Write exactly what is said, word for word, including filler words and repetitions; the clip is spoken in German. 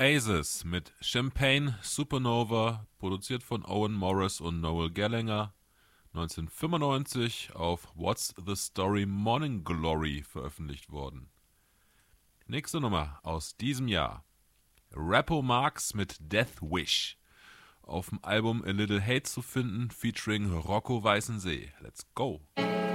Oasis mit Champagne Supernova, produziert von Owen Morris und Noel Gallagher, neunzehnhundertfünfundneunzig auf What's the Story Morning Glory veröffentlicht worden. Nächste Nummer aus diesem Jahr. Rappo Marx mit Death Wish. Auf dem Album A Little Hate zu finden, featuring Rocco Weißensee. Let's go!